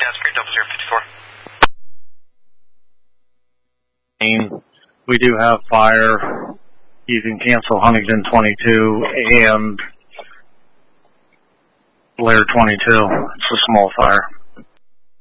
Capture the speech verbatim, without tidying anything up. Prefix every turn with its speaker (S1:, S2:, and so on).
S1: Asbury, double zero fifty-four.
S2: We do have fire. You can cancel Huntington twenty-two and Blair twenty-two. It's a small fire.